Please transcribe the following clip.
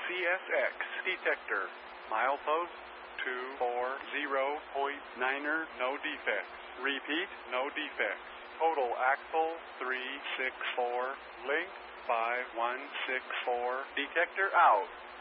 CSX detector. Milepost 240.9er, no defects. Repeat, no defects. Total axle 364. Link 5164. Detector out.